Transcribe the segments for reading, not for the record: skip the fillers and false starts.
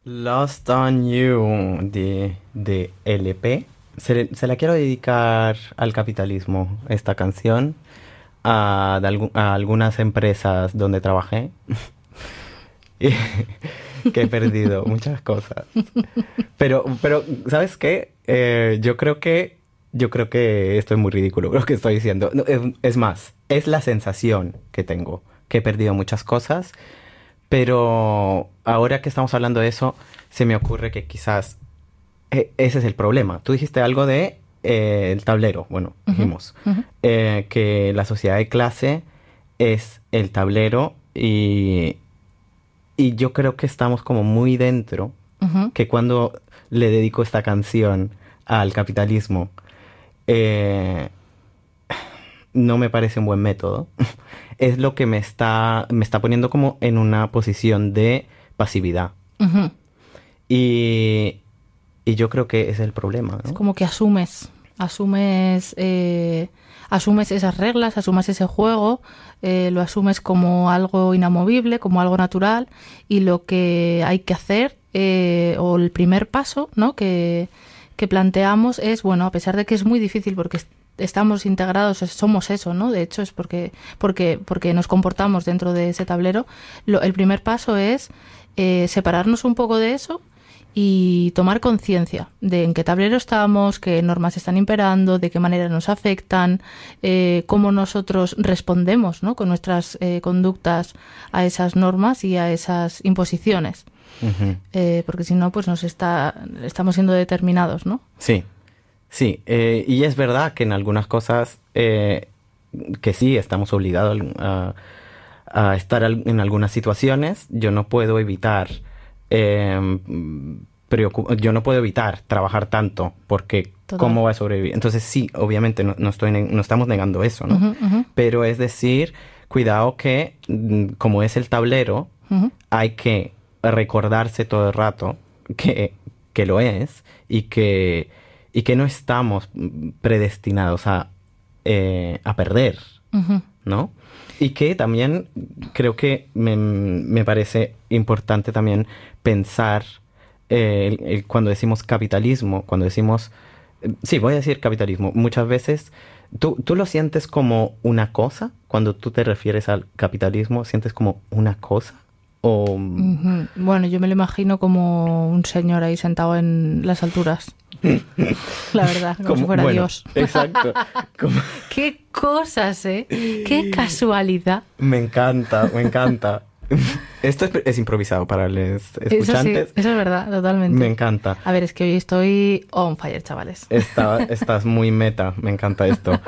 Lost on You de LP. Se la quiero dedicar al capitalismo, esta canción, a algunas empresas donde trabajé y que he perdido muchas cosas. Pero ¿sabes qué? Yo creo que esto es muy ridículo lo que estoy diciendo. No, es más, es la sensación que tengo, que he perdido muchas cosas. Pero ahora que estamos hablando de eso, se me ocurre que quizás ese es el problema. Tú dijiste algo de el tablero. Bueno, dijimos que la sociedad de clase es el tablero y yo creo que estamos como muy dentro, que cuando le dedico esta canción al capitalismo, eh, no me parece un buen método. Es lo que me está poniendo como en una posición de pasividad. Ujú. Y, y yo creo que ese es el problema, Es ¿no? como que asumes esas reglas, asumes ese juego, lo asumes como algo inamovible, como algo natural, y lo que hay que hacer, o el primer paso, ¿no?, que planteamos es, bueno, a pesar de que es muy difícil porque estamos integrados, somos eso, ¿no? De hecho, es porque nos comportamos dentro de ese tablero. El primer paso es separarnos un poco de eso y tomar conciencia de en qué tablero estamos, qué normas están imperando, de qué manera nos afectan, cómo nosotros respondemos, ¿no?, con nuestras conductas a esas normas y a esas imposiciones. Ujú. Porque si no, pues estamos siendo determinados, ¿no? Sí, sí. Y es verdad que en algunas cosas que sí estamos obligados a estar en algunas situaciones. Yo no puedo evitar yo no puedo evitar trabajar tanto porque Total. ¿cómo voy a sobrevivir? Entonces sí, obviamente no estamos negando eso, ¿no? Ujú, ujú, Pero es decir, cuidado que como es el tablero, ujú. hay que recordarse todo el rato que lo es y que no estamos predestinados a perder, Ujú. ¿no? Y que también creo que me parece importante también pensar cuando decimos capitalismo, cuando decimos... Sí, voy a decir capitalismo. Muchas veces tú lo sientes como una cosa. Cuando tú te refieres al capitalismo, ¿sientes como una cosa? O... Ujú. Bueno, yo me lo imagino como un señor ahí sentado en las alturas. La verdad, como si fuera bueno, Dios. exacto. Como- Qué cosas, ¿eh? Qué casualidad. me encanta, me encanta. Esto es improvisado para los Eso sí, escuchantes. eso es verdad, totalmente. Me encanta. A ver, es que hoy estoy on fire, chavales. Estás muy meta, me encanta esto.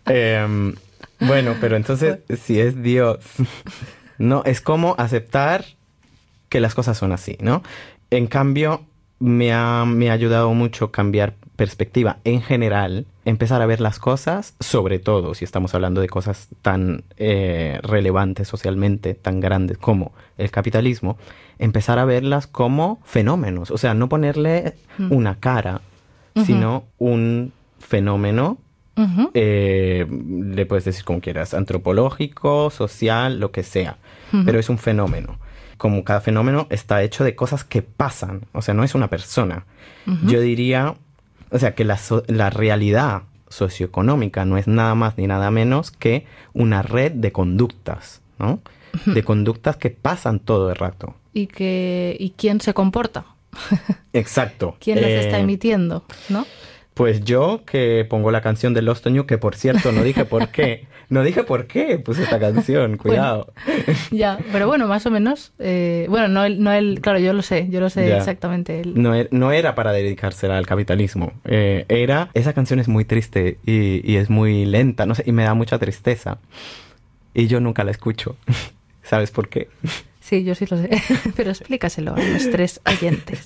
Bueno, pero entonces, si es Dios, no, es como aceptar que las cosas son así, ¿no? En cambio, me ha ayudado mucho cambiar perspectiva en general, empezar a ver las cosas, sobre todo si estamos hablando de cosas tan relevantes socialmente, tan grandes como el capitalismo, empezar a verlas como fenómenos, o sea, no ponerle una cara, sino un fenómeno. Ujú. Le puedes decir como quieras, antropológico, social, lo que sea, pero es un fenómeno. Como cada fenómeno está hecho de cosas que pasan, o sea, no es una persona. Yo diría, o sea, que la realidad socioeconómica no es nada más ni nada menos que una red de conductas, ¿no? De conductas que pasan todo el rato. ¿Y quién se comporta? Exacto. ¿Quién las está emitiendo? ¿No? Pues yo que pongo la canción de Lost on You, que por cierto no dije por qué. No dije por qué puse esta canción, cuidado. Ya, pero bueno, más o menos. Bueno, claro, yo lo sé Ya. exactamente. No era para dedicársela al capitalismo. Esa canción es muy triste y es muy lenta, no sé, y me da mucha tristeza. Y yo nunca la escucho. ¿Sabes por qué? Sí, yo sí lo sé, pero explícaselo a los tres oyentes.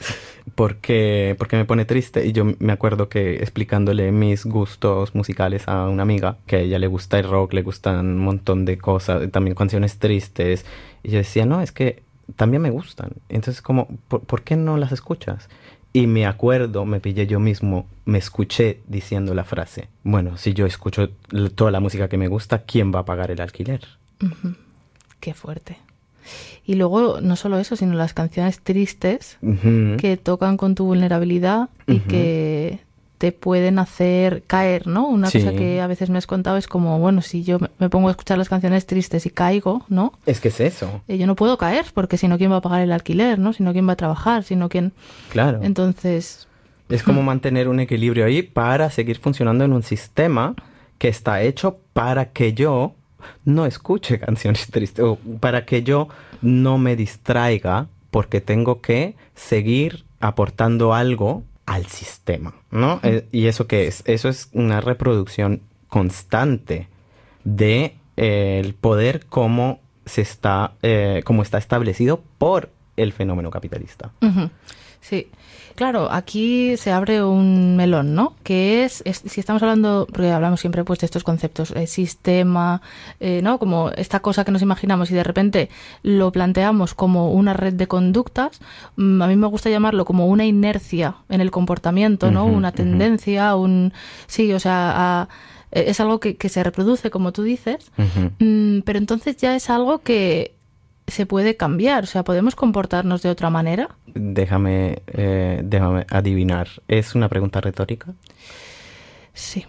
Porque me pone triste y yo me acuerdo que explicándole mis gustos musicales a una amiga, que a ella le gusta el rock, le gustan un montón de cosas, también canciones tristes, y yo decía, no, es que también me gustan, entonces como, ¿por qué no las escuchas? Y me acuerdo, me pillé yo mismo, me escuché diciendo la frase, bueno, si yo escucho toda la música que me gusta, ¿quién va a pagar el alquiler? Qué fuerte. Y luego, no solo eso, sino las canciones tristes Ujú. que tocan con tu vulnerabilidad y Ujú. que te pueden hacer caer, ¿no? Una Sí. cosa que a veces me has contado es como, bueno, si yo me pongo a escuchar las canciones tristes y caigo, ¿no? Es que es eso, Yo no puedo caer porque si no, ¿quién va a pagar el alquiler, ¿no? Si no, ¿quién va a trabajar? Si no, ¿quién...? claro. Entonces, Es como mantener un equilibrio ahí para seguir funcionando en un sistema que está hecho para que yo no escuche canciones tristes o para que yo no me distraiga porque tengo que seguir aportando algo al sistema, ¿no? ¿Y eso qué es? Eso es una reproducción constante de el poder como como está establecido por el fenómeno capitalista. ujú, sí. Claro, aquí se abre un melón, ¿no? Que si estamos hablando, porque hablamos siempre pues de estos conceptos, sistema, ¿no? Como esta cosa que nos imaginamos y de repente lo planteamos como una red de conductas, a mí me gusta llamarlo como una inercia en el comportamiento, ¿no? Ujú, Una ujú. tendencia, sí, o sea, es algo que se reproduce, como tú dices, Ujú. pero entonces ya es algo que se puede cambiar, o sea, podemos comportarnos de otra manera. Déjame adivinar. ¿Es una pregunta retórica? Sí.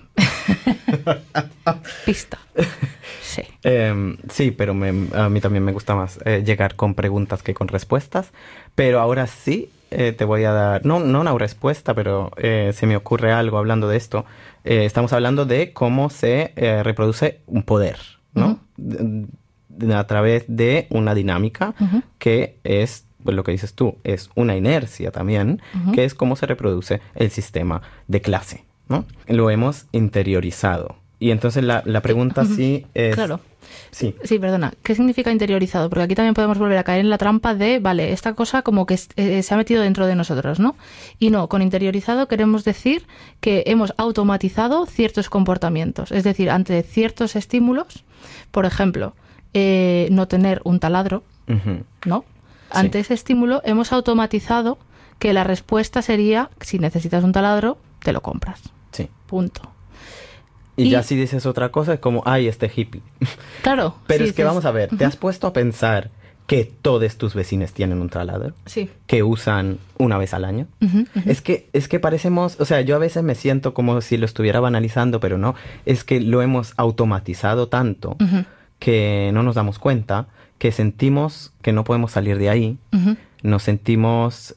Pista. Sí. Sí, pero a mí también me gusta más llegar con preguntas que con respuestas. Pero ahora sí te voy a dar, no una respuesta, pero se me ocurre algo hablando de esto. Estamos hablando de cómo se reproduce un poder, ¿no? A través de una dinámica Ujú. que es, pues lo que dices tú, es una inercia también, Ujú. que es cómo se reproduce el sistema de clase, ¿no? Lo hemos interiorizado. Y entonces la pregunta sí es... Claro. Sí. Sí, perdona. ¿Qué significa interiorizado? Porque aquí también podemos volver a caer en la trampa de, vale, esta cosa como que se ha metido dentro de nosotros, ¿no? Y no, con interiorizado queremos decir que hemos automatizado ciertos comportamientos. Es decir, ante ciertos estímulos, por ejemplo, no tener un taladro, Ujú. ¿no? Sí. Ante ese estímulo hemos automatizado que la respuesta sería, si necesitas un taladro, te lo compras. Sí. Punto. Y Y- ya si dices otra cosa es como, ay, este hippie. Claro. Pero sí, es que sí, vamos a ver, ¿te has puesto a pensar que todos tus vecinos tienen un taladro? Sí. Que usan una vez al año. Ujú, ujú. Es que parecemos, o sea, yo a veces me siento como si lo estuviera banalizando, pero no, es que lo hemos automatizado tanto Ujú, que no nos damos cuenta, que sentimos que no podemos salir de ahí, ujú. nos sentimos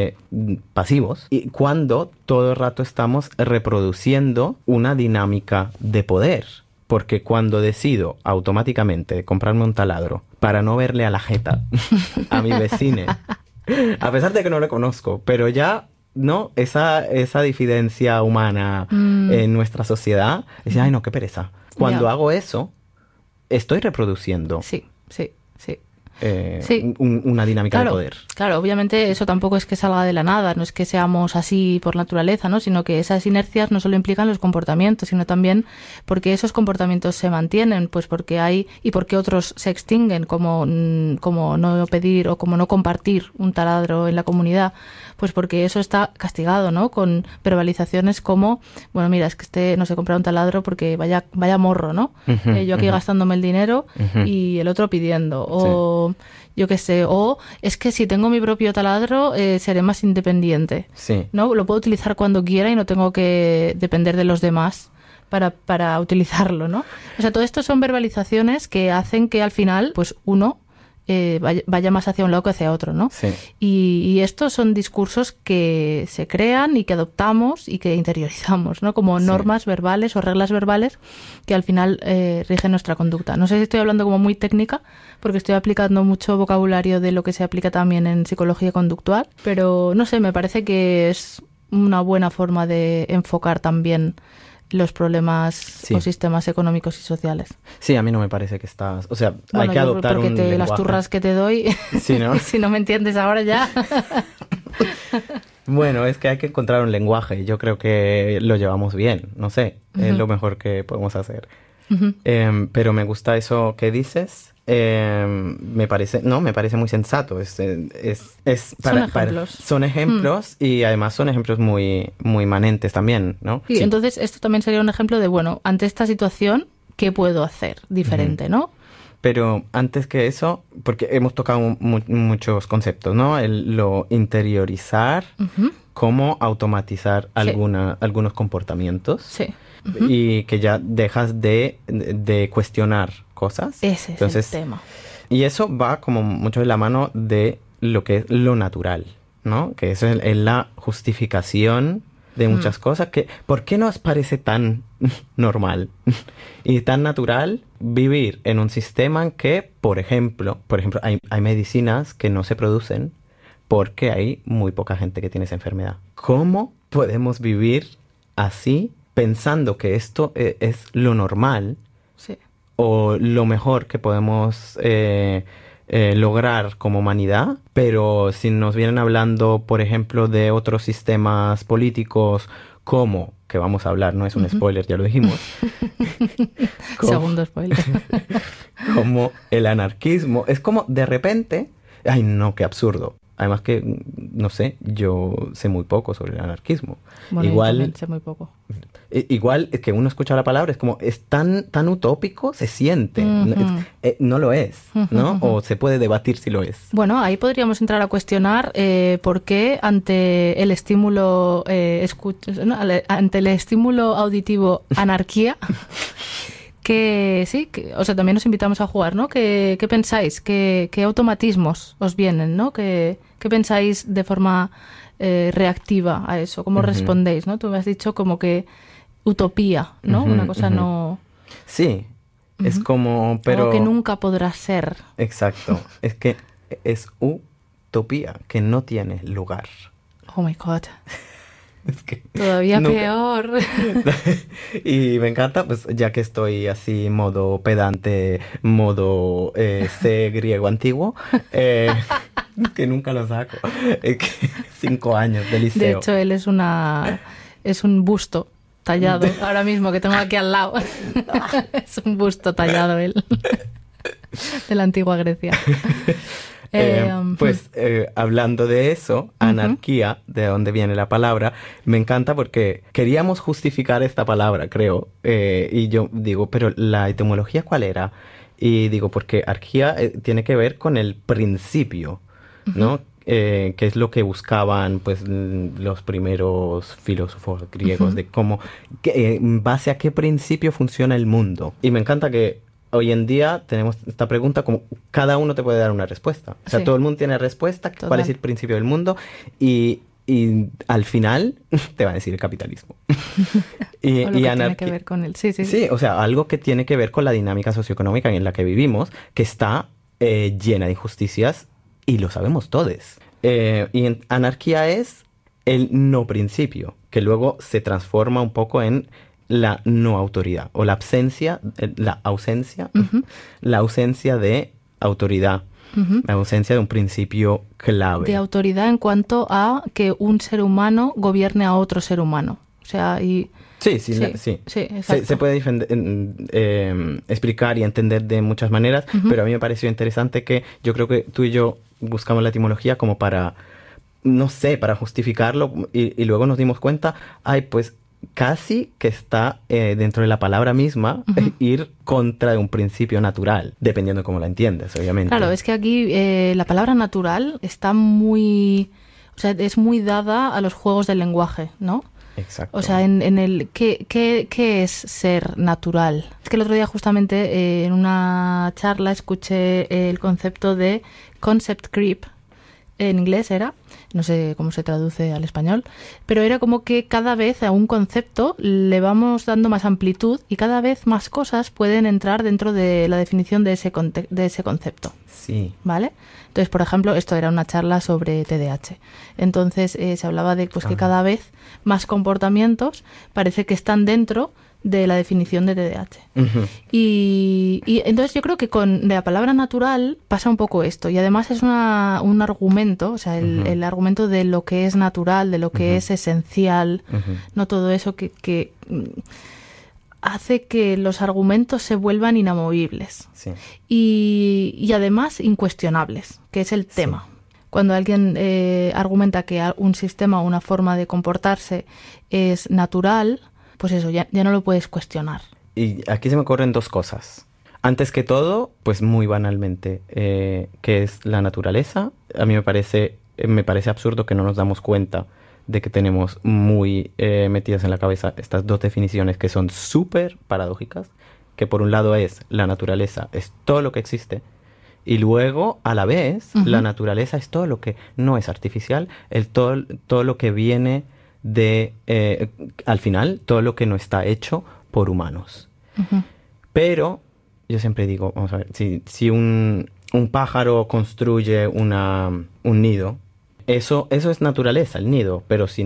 pasivos y cuando todo el rato estamos reproduciendo una dinámica de poder. Porque cuando decido automáticamente comprarme un taladro para no verle a la jeta a mi vecine, a pesar de que no le conozco, pero ya, ¿no? Esa difidencia humana en nuestra sociedad, dice, ay, no, qué pereza. Cuando Ya. hago eso, estoy reproduciendo Sí, sí, sí. Sí. una dinámica de Claro, poder. claro, obviamente eso tampoco es que salga de la nada, no es que seamos así por naturaleza, ¿no? Sino que esas inercias no solo implican los comportamientos, sino también porque esos comportamientos se mantienen, pues porque hay y porque otros se extinguen, como no pedir o como no compartir un taladro en la comunidad, pues porque eso está castigado, ¿no? Con verbalizaciones como, bueno, mira, es que no sé, comprar un taladro porque vaya morro, ¿no? Ujú, Yo aquí ujú. gastándome el dinero Ujú. y el otro pidiendo, o yo qué sé, o es que si tengo mi propio taladro seré más independiente, Sí. ¿no? Lo puedo utilizar cuando quiera y no tengo que depender de los demás para utilizarlo, ¿no? O sea, todo esto son verbalizaciones que hacen que al final, pues uno vaya más hacia un lado que hacia otro, ¿no? Sí. Y estos son discursos que se crean y que adoptamos y que interiorizamos, ¿no? Como Sí. normas verbales o reglas verbales que al final rigen nuestra conducta. No sé si estoy hablando como muy técnica, porque estoy aplicando mucho vocabulario de lo que se aplica también en psicología conductual, pero no sé, me parece que es una buena forma de enfocar también los problemas Sí. o sistemas económicos y sociales. Sí, a mí no me parece que estás... O sea, hay Bueno, que yo adoptar porque un las lenguaje. turras que te doy, Sí, ¿no? si no me entiendes ahora ya. Bueno, es que hay que encontrar un lenguaje. Yo creo que lo llevamos bien. No sé, es lo mejor que podemos hacer. Ujú. Pero me gusta eso que dices. Me parece muy sensato. Son ejemplos. Son ejemplos y además son ejemplos muy, muy manentes también, ¿no? Sí, entonces esto también sería un ejemplo de, bueno, ante esta situación, ¿qué puedo hacer diferente, no? Pero antes que eso, porque hemos tocado muchos conceptos, ¿no? Lo interiorizar, cómo automatizar algunos comportamientos. Sí. Y que ya dejas de cuestionar cosas. Ese es el tema. Y eso va como mucho de la mano de lo que es lo natural, ¿no? Que eso es la justificación de muchas cosas. ¿Por qué nos parece tan normal y tan natural vivir en un sistema en que, por ejemplo, hay medicinas que no se producen porque hay muy poca gente que tiene esa enfermedad? ¿Cómo podemos vivir así pensando que esto es lo normal? Sí. O lo mejor que podemos lograr como humanidad, pero si nos vienen hablando, por ejemplo, de otros sistemas políticos, como, que vamos a hablar, no es un spoiler, ya lo dijimos. Segundo spoiler. Como el anarquismo, es como de repente, ay no, qué absurdo. Además que, no sé, yo sé muy poco sobre el anarquismo. Bueno, igual, yo también sé muy poco. Igual es que uno escucha la palabra, es como, es tan utópico, se siente. No lo es, ¿no? O se puede debatir si lo es. Bueno, ahí podríamos entrar a cuestionar por qué ante el estímulo ante el estímulo auditivo anarquía, o sea, también nos invitamos a jugar, ¿no? ¿Qué pensáis? ¿Qué automatismos os vienen, ¿no? ¿Qué pensáis de forma reactiva a eso? ¿Cómo respondéis, no? Tú me has dicho como que utopía, ¿no? Una cosa no... Sí, es como... pero algo que nunca podrá ser. Exacto, es que es utopía, que no tiene lugar. Oh my God. Es que todavía peor. Y me encanta, pues ya que estoy así modo pedante, modo C griego antiguo, que nunca lo saco. 5 años de liceo. De hecho, él es un busto tallado ahora mismo que tengo aquí al lado. Es un busto tallado él de la antigua Grecia. Hablando de eso, anarquía, de donde viene la palabra, me encanta porque queríamos justificar esta palabra, creo, y yo digo, pero ¿la etimología cuál era? Y digo, porque arquía tiene que ver con el principio, ¿no? Que es lo que buscaban pues los primeros filósofos griegos, de cómo, en base a qué principio funciona el mundo. Y me encanta que hoy en día tenemos esta pregunta como cada uno te puede dar una respuesta. O sea, todo el mundo tiene respuesta, Total. ¿Cuál es el principio del mundo? Y al final te va a decir el capitalismo. O lo que tiene que ver con él. Sí, o sea, algo que tiene que ver con la dinámica socioeconómica en la que vivimos, que está llena de injusticias y lo sabemos todos. Y anarquía es el no principio, que luego se transforma un poco en la no autoridad o la ausencia de autoridad, la ausencia de un principio clave. De autoridad en cuanto a que un ser humano gobierne a otro ser humano. O sea, y... Sí. Se puede explicar y entender de muchas maneras, pero a mí me pareció interesante que yo creo que tú y yo buscamos la etimología como para, no sé, para justificarlo y luego nos dimos cuenta, pues casi que está dentro de la palabra misma ir contra de un principio natural, dependiendo de cómo la entiendes, obviamente. Claro, es que aquí la palabra natural está muy... O sea, es muy dada a los juegos del lenguaje, ¿no? Exacto. O sea, en el ¿qué es ser natural? Es que el otro día justamente en una charla escuché el concepto de concept creep. En inglés era, no sé cómo se traduce al español, pero era como que cada vez a un concepto le vamos dando más amplitud y cada vez más cosas pueden entrar dentro de la definición de ese concepto. Sí. ¿Vale? Entonces, por ejemplo, esto era una charla sobre TDAH. Entonces, se hablaba de pues que cada vez más comportamientos parece que están dentro de la definición de TDAH. Y entonces yo creo que con la palabra natural pasa un poco esto. Y además es un argumento, o sea, el argumento de lo que es natural, de lo que es esencial, no todo eso que hace que los argumentos se vuelvan inamovibles. Sí. Y además incuestionables, que es el tema. Cuando alguien argumenta que un sistema o una forma de comportarse es natural, pues eso, ya no lo puedes cuestionar. Y aquí se me ocurren dos cosas. Antes que todo, pues muy banalmente, ¿qué es la naturaleza? A mí me parece absurdo que no nos damos cuenta de que tenemos muy metidas en la cabeza estas dos definiciones que son súper paradójicas, que por un lado es la naturaleza es todo lo que existe, y luego, a la vez, la naturaleza es todo lo que no es artificial, todo lo que viene de, al final, todo lo que no está hecho por humanos. Pero, yo siempre digo, vamos a ver, si un pájaro construye un nido, eso es naturaleza, el nido, pero si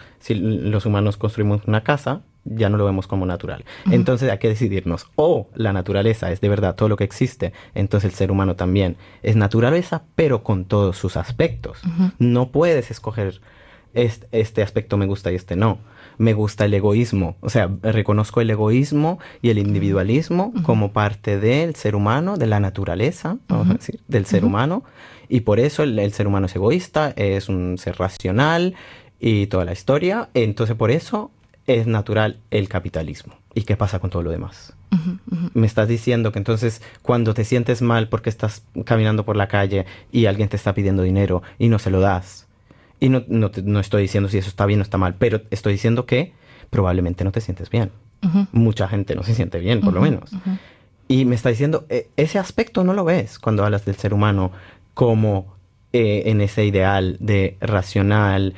los humanos construimos una casa, ya no lo vemos como natural. Entonces hay que decidirnos, o la naturaleza es de verdad todo lo que existe, entonces el ser humano también es naturaleza, pero con todos sus aspectos. No puedes escoger este aspecto me gusta y este no. Me gusta el egoísmo, o sea, reconozco el egoísmo y el individualismo como parte del ser humano, de la naturaleza, vamos a decir, del ser humano, y por eso el ser humano es egoísta, es un ser racional y toda la historia, entonces por eso es natural el capitalismo. ¿Y qué pasa con todo lo demás? Me estás diciendo que entonces cuando te sientes mal porque estás caminando por la calle y alguien te está pidiendo dinero y no se lo das, y no estoy diciendo si eso está bien o está mal, pero estoy diciendo que probablemente no te sientes bien. Mucha gente no se siente bien, por lo menos. Y me está diciendo, ese aspecto no lo ves cuando hablas del ser humano como en ese ideal de racional,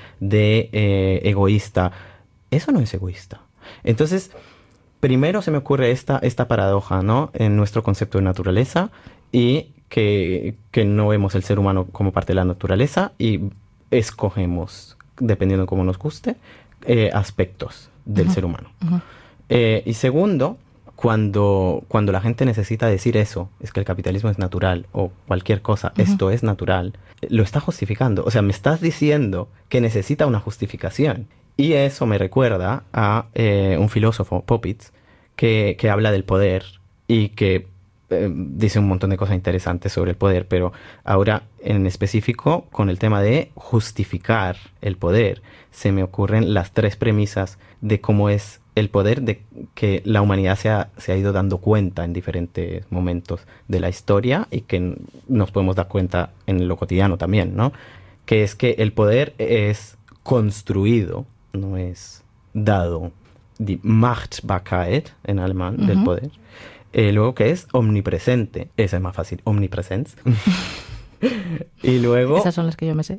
de egoísta. Eso no es egoísta. Entonces, primero se me ocurre esta paradoja, ¿no? En nuestro concepto de naturaleza, y que no vemos el ser humano como parte de la naturaleza y escogemos, dependiendo de cómo nos guste, aspectos del ser humano. Y segundo, cuando la gente necesita decir eso, es que el capitalismo es natural, o cualquier cosa, esto es natural, lo está justificando. O sea, me estás diciendo que necesita una justificación. Y eso me recuerda a un filósofo, Popitz, que habla del poder y que dice un montón de cosas interesantes sobre el poder, pero ahora en específico con el tema de justificar el poder, se me ocurren las 3 premisas de cómo es el poder, de que la humanidad se ha ido dando cuenta en diferentes momentos de la historia y que nos podemos dar cuenta en lo cotidiano también, ¿no? Que es que el poder es construido, no es dado. Die Machtbarkeit en alemán del poder. Luego que es omnipresente. Esa es más fácil. Omnipresenz. Y luego... Esas son las que yo me sé.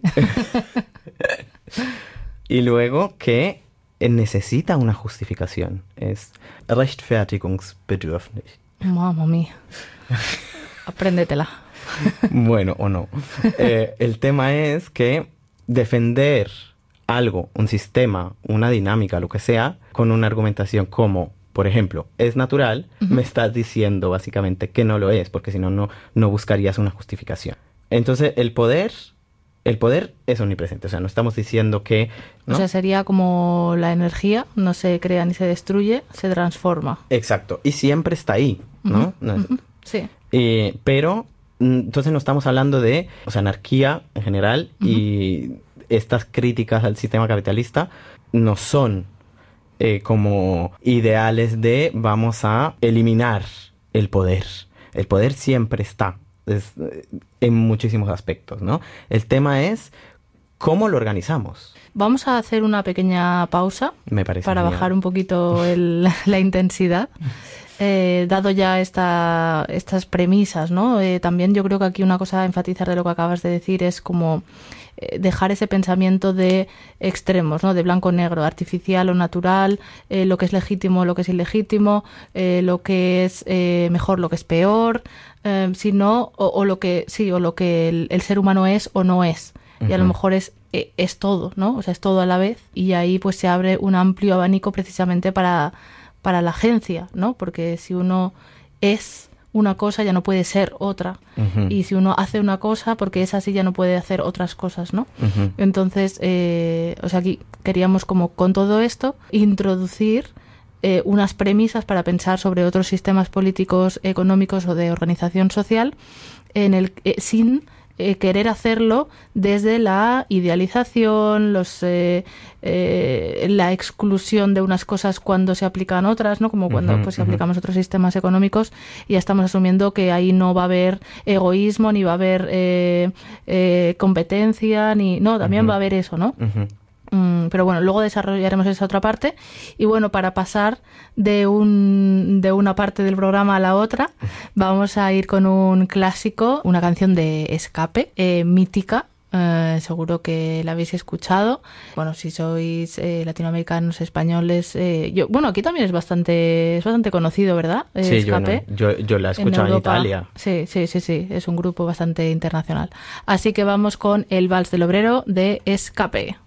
Y luego que necesita una justificación. Es rechtfertigungsbedürftig. Mamma mía. Apréndetela. Bueno, o no. El tema es que defender algo, un sistema, una dinámica, lo que sea, con una argumentación como, por ejemplo, es natural, me estás diciendo básicamente que no lo es, porque si no, no buscarías una justificación. Entonces, el poder es omnipresente. O sea, no estamos diciendo que... ¿no? O sea, sería como la energía, no se crea ni se destruye, se transforma. Exacto. Y siempre está ahí, ¿no? Sí. Pero, entonces no estamos hablando de, o sea, anarquía en general, y estas críticas al sistema capitalista no son como ideales de vamos a eliminar el poder. El poder siempre está. En muchísimos aspectos, ¿no? El tema es cómo lo organizamos. Vamos a hacer una pequeña pausa. Me parece para genial. bajar un poquito la intensidad. Dado ya estas premisas, ¿no? También yo creo que aquí una cosa a enfatizar de lo que acabas de decir es como dejar ese pensamiento de extremos, ¿no? De blanco-negro, artificial o natural, lo que es legítimo, lo que es ilegítimo, lo que es mejor, lo que es peor, sino o lo que el ser humano es o no es. Y a lo mejor es todo, ¿no? O sea, es todo a la vez, y ahí pues se abre un amplio abanico precisamente para la agencia, ¿no? Porque si uno es una cosa ya no puede ser otra, y si uno hace una cosa porque es así ya no puede hacer otras cosas, ¿no? Entonces, o sea, aquí queríamos como con todo esto introducir unas premisas para pensar sobre otros sistemas políticos, económicos o de organización social sin querer hacerlo desde la idealización, la exclusión de unas cosas cuando se aplican otras, ¿no? Como cuando pues, si aplicamos otros sistemas económicos y ya estamos asumiendo que ahí no va a haber egoísmo, ni va a haber competencia, ni no, también va a haber eso, ¿no? Pero bueno, luego desarrollaremos esa otra parte. Y bueno, para pasar de una parte del programa a la otra, vamos a ir con un clásico, una canción de Escape, mítica. Seguro que la habéis escuchado. Bueno, si sois latinoamericanos, españoles, bueno, aquí también es bastante conocido, ¿verdad? Sí, Escape. yo la he escuchado en Italia. Sí, es un grupo bastante internacional. Así que vamos con el Vals del Obrero de Escape.